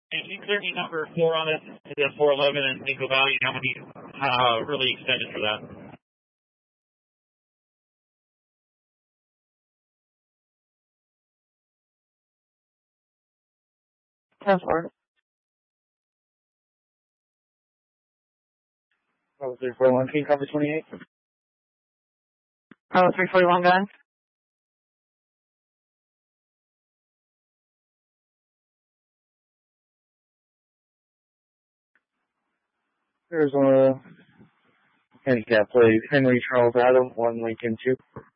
If you clear me number 4 on it, the 411 and Nickel Valley, how many really extended for that? That's far. 341, can you cover 28? 341 gun. Arizona handicap plate, Henry Charles Adam, 1 Lincoln 2.